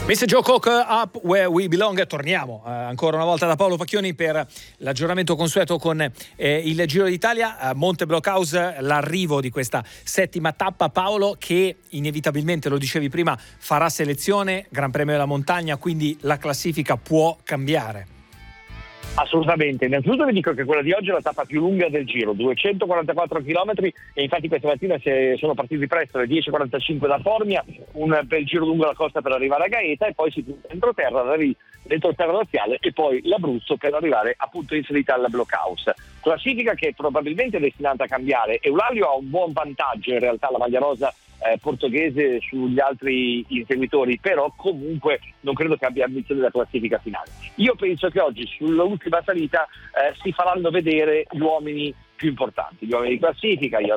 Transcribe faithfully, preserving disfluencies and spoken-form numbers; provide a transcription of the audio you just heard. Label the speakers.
Speaker 1: mister Joe Cook, Up Where We Belong. Torniamo eh, ancora una volta da Paolo Pacchioni per l'aggiornamento consueto con eh, il Giro d'Italia. A Monte Blockhouse l'arrivo di questa settima tappa, Paolo, che inevitabilmente, lo dicevi prima, farà selezione, Gran Premio della Montagna, quindi la classifica può cambiare.
Speaker 2: Assolutamente, innanzitutto vi dico che quella di oggi è la tappa più lunga del Giro, duecentoquarantaquattro chilometri, e infatti questa mattina sono partiti presto alle dieci e quarantacinque da Formia, un bel giro lungo la costa per arrivare a Gaeta, e poi si chiude dentro terra, dentro terra laziale, e poi l'Abruzzo per arrivare appunto in salita alla Blockhouse. Classifica che probabilmente è destinata a cambiare. Eulalia ha un buon vantaggio in realtà, la maglia rosa Eh, portoghese sugli altri inseguitori, però comunque non credo che abbia ambizione della classifica finale. Io penso che oggi sull'ultima salita eh, si faranno vedere gli uomini più importanti, gli uomini di classifica. Io